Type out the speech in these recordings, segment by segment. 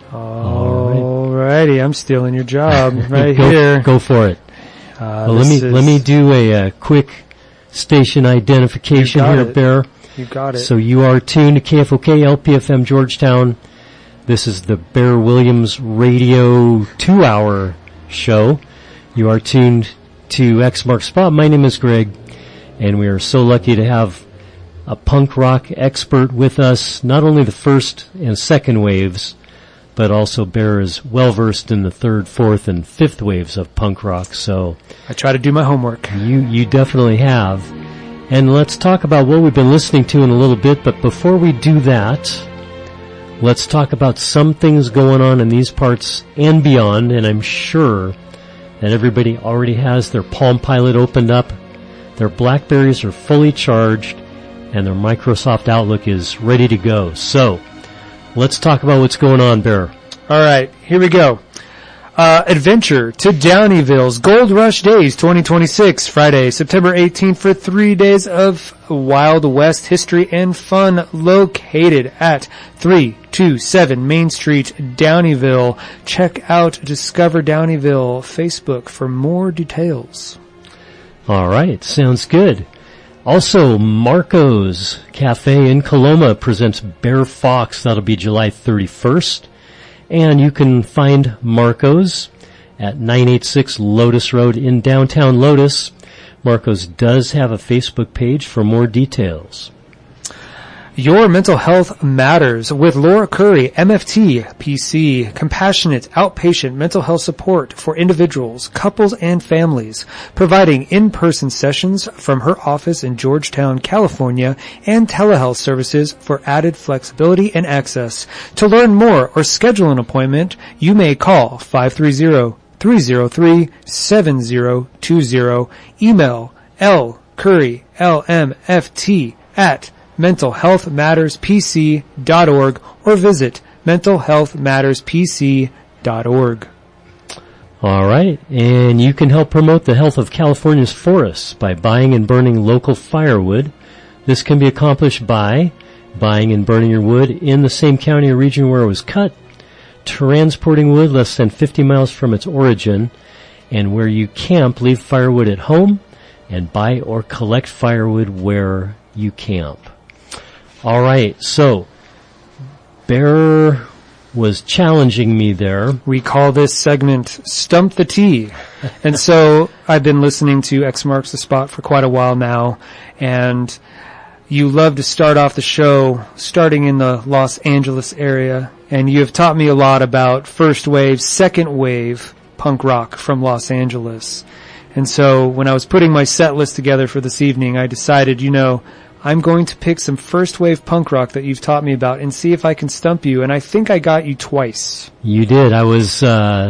All righty, I'm stealing your job right here. Go for it. Well, let me do a quick station identification here, Bear. You got it. So you are tuned to KFOK LPFM Georgetown. This is the Bear Williams Radio 2-hour show. You are tuned to X Mark Spot. My name is Greg, and we are so lucky to have a punk rock expert with us, not only the first and second waves, but also Bear is well-versed in the third, fourth, and fifth waves of punk rock. So I try to do my homework. You definitely have. And let's talk about what we've been listening to in a little bit, but before we do that, let's talk about some things going on in these parts and beyond, and I'm sure that everybody already has their Palm Pilot opened up, their BlackBerries are fully charged, and their Microsoft Outlook is ready to go. So, let's talk about what's going on, Bear. All right, here we go. Adventure to Downeyville's Gold Rush Days 2026, Friday, September 18th for 3 days of Wild West history and fun located at 327 Main Street, Downeyville. Check out Discover Downeyville Facebook for more details. All right, sounds good. Also, Marco's Cafe in Coloma presents Bear Fox. That'll be July 31st. And you can find Marco's at 986 Lotus Road in downtown Lotus. Marco's does have a Facebook page for more details. Your Mental Health Matters with Laura Curry, MFT, PC, compassionate outpatient mental health support for individuals, couples, and families, providing in-person sessions from her office in Georgetown, California, and telehealth services for added flexibility and access. To learn more or schedule an appointment, you may call 530-303-7020, email lcurry, LMFT, at mentalhealthmatterspc.org or visit mentalhealthmatterspc.org. All right, and you can help promote the health of California's forests by buying and burning local firewood. This can be accomplished by buying and burning your wood in the same county or region where it was cut, transporting wood less than 50 miles from its origin, and where you camp, leave firewood at home, and buy or collect firewood where you camp. All right, so Bear was challenging me there. We call this segment Stump the T. And so I've been listening to X Marks the Spot for quite a while now, and you love to start off the show starting in the Los Angeles area, and you have taught me a lot about first wave, second wave punk rock from Los Angeles. And so when I was putting my set list together for this evening, I decided, I'm going to pick some first wave punk rock that you've taught me about and see if I can stump you. And I think I got you twice. You did. I was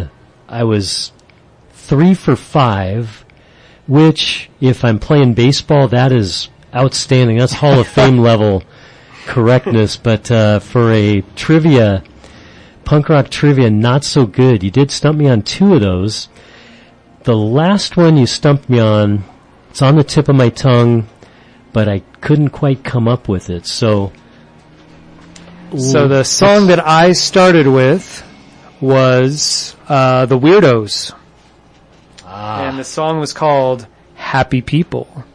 3 for 5, which if I'm playing baseball, that is outstanding. That's Hall of Fame level correctness. But, for a trivia, punk rock trivia, not so good. You did stump me on 2 of those. The last one you stumped me on, it's on the tip of my tongue, but I couldn't quite come up with it. So the song that I started with was The Weirdos. And the song was called Happy People.